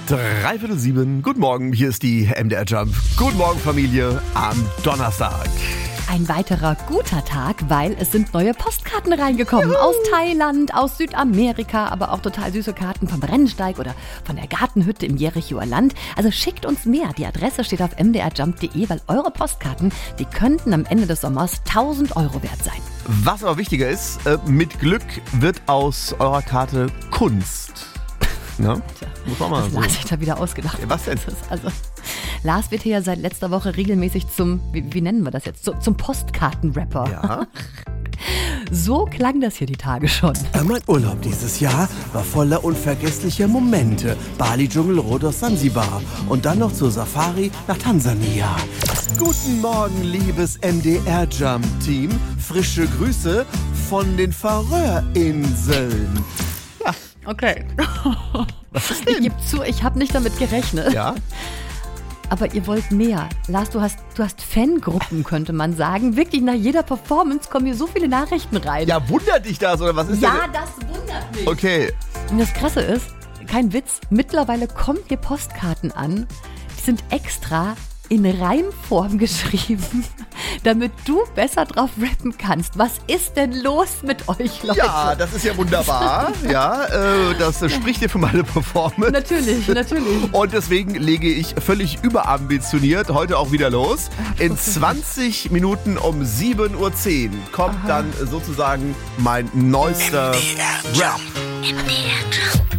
7:03. Guten Morgen, hier ist die MDR Jump. Guten Morgen, Familie, am Donnerstag. Ein weiterer guter Tag, weil es sind neue Postkarten reingekommen. Aus Thailand, aus Südamerika, aber auch total süße Karten vom Rennsteig oder von der Gartenhütte im Jerichoer Land. Also schickt uns mehr. Die Adresse steht auf mdrjump.de, weil eure Postkarten, die könnten am Ende des Sommers 1.000 Euro wert sein. Was aber wichtiger ist, mit Glück wird aus eurer Karte Kunst. Ne? Tja, muss man mal das so. Lars hat da wieder ausgedacht. Was denn? Also, Lars wird hier ja seit letzter Woche regelmäßig zum, wie nennen wir das jetzt, zum Postkartenrapper. Ja. So klang das hier die Tage schon. Mein Urlaub dieses Jahr war voller unvergesslicher Momente. Bali, Dschungel, Rhodos, Sansibar und dann noch zur Safari nach Tansania. Guten Morgen, liebes MDR-Jump-Team. Frische Grüße von den Färöerinseln. Okay. Ich gebe zu, ich habe nicht damit gerechnet. Ja? Aber ihr wollt mehr. Lars, du hast Fangruppen, könnte man sagen. Wirklich, nach jeder Performance kommen hier so viele Nachrichten rein. Ja, wundert dich das, oder was ist Ja, denn? das wundert mich. Okay. Und das Krasse ist, kein Witz, mittlerweile kommen hier Postkarten an, die sind extra in Reimform geschrieben, damit du besser drauf rappen kannst. Was ist denn los mit euch, Leute? Ja, das ist ja wunderbar. Ja, das spricht dir für meine Performance. Natürlich. Und deswegen lege ich völlig überambitioniert heute auch wieder los. In 20 Minuten um 7:10 Uhr kommt dann sozusagen mein neuester Rap.